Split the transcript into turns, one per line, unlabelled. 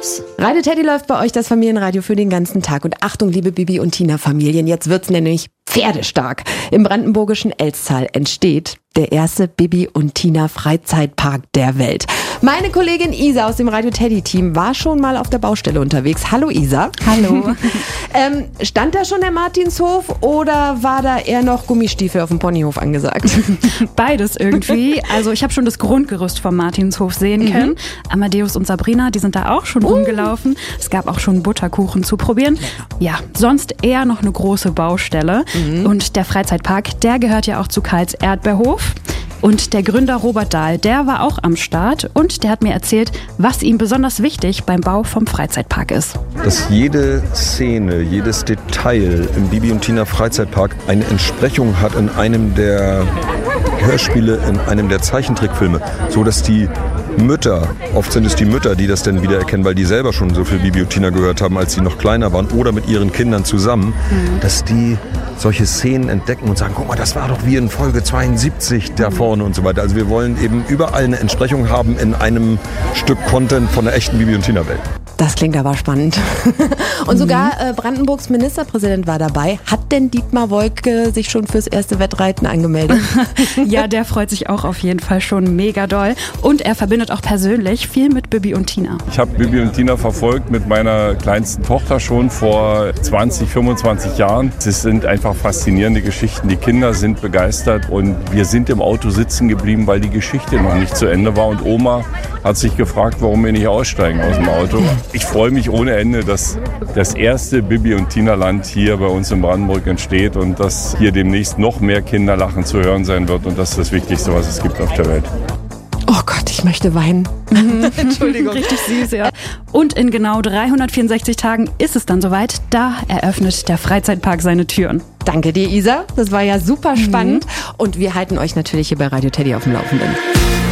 News.
Radio Teddy läuft bei euch das Familienradio für den ganzen Tag. Und Achtung, liebe Bibi und Tina-Familien, jetzt wird's nämlich pferdestark. Im brandenburgischen Elztal entsteht der erste Bibi und Tina Freizeitpark der Welt. Meine Kollegin Isa aus dem Radio Teddy Team war schon mal auf der Baustelle unterwegs. Hallo Isa.
Hallo.
Stand da schon der Martinshof oder war da eher noch Gummistiefel auf dem Ponyhof angesagt?
Beides irgendwie. Also ich habe schon das Grundgerüst vom Martinshof sehen können. Amadeus und Sabrina, die sind da auch schon rumgelaufen. Es gab auch schon Butterkuchen zu probieren. Ja, sonst eher noch eine große Baustelle. Und der Freizeitpark, der gehört ja auch zu Karls Erdbeerhof. Und der Gründer Robert Dahl, der war auch am Start und der hat mir erzählt, was ihm besonders wichtig beim Bau vom Freizeitpark ist.
Dass jede Szene, jedes Detail im Bibi und Tina Freizeitpark eine Entsprechung hat in einem der Hörspiele, in einem der Zeichentrickfilme, so dass die Mütter, oft sind es die Mütter, die das dann wiedererkennen, weil die selber schon so viel Bibi und Tina gehört haben, als sie noch kleiner waren oder mit ihren Kindern zusammen, dass die solche Szenen entdecken und sagen, guck mal, das war doch wie in Folge 72 da vorne und so weiter. Also wir wollen eben überall eine Entsprechung haben in einem Stück Content von der echten Bibi und Tina Welt.
Das klingt aber spannend. Und sogar Brandenburgs Ministerpräsident war dabei. Hat denn Dietmar Woidke sich schon fürs erste Wettreiten angemeldet?
Ja, der freut sich auch auf jeden Fall schon mega doll. Und er verbindet auch persönlich viel mit Bibi und Tina.
Ich habe Bibi und Tina verfolgt mit meiner kleinsten Tochter schon vor 20, 25 Jahren. Es sind einfach faszinierende Geschichten. Die Kinder sind begeistert und wir sind im Auto sitzen geblieben, weil die Geschichte noch nicht zu Ende war. Und Oma hat sich gefragt, warum wir nicht aussteigen aus dem Auto. Ich freue mich ohne Ende, dass das erste Bibi und Tina Land hier bei uns in Brandenburg entsteht und dass hier demnächst noch mehr Kinderlachen zu hören sein wird. Und das ist das Wichtigste, was es gibt auf der Welt.
Oh Gott, ich möchte weinen. Entschuldigung.
Richtig süß, ja. Und in genau 364 Tagen ist es dann soweit. Da eröffnet der Freizeitpark seine Türen.
Danke dir, Isa. Das war ja super spannend. Und wir halten euch natürlich hier bei Radio Teddy auf dem Laufenden.